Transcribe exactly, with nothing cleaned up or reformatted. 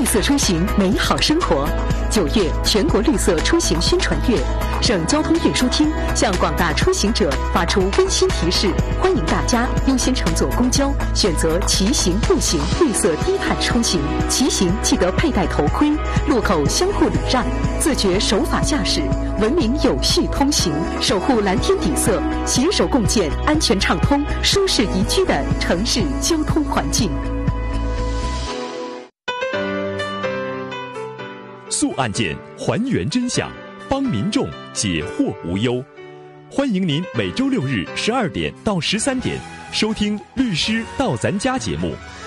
色出行，美好生活。九月全国绿色出行宣传月，省交通运输厅向广大出行者发出温馨提示，欢迎大家优先乘坐公交，选择骑行、步行绿色低碳出行。骑行记得佩戴头盔，路口相互礼让，自觉守法驾驶，文明有序通行，守护蓝天底色，携手共建安全畅通、舒适宜居的城市交通环境。 速案件，还原真相，帮民众解惑无忧。欢迎您每周六日十二点到十三点收听《律师到咱家》节目，